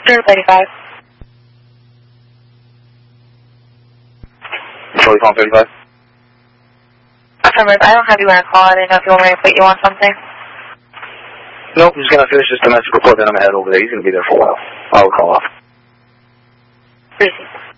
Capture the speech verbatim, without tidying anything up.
thirty-five. Charlie phone thirty-five. Affirmative. I don't have you on a call. I didn't know if you want me to put you on something. Nope, I'm just going to finish this domestic report, then I'm going to head over there. He's going to be there for a while. I'll call off. Appreciate it.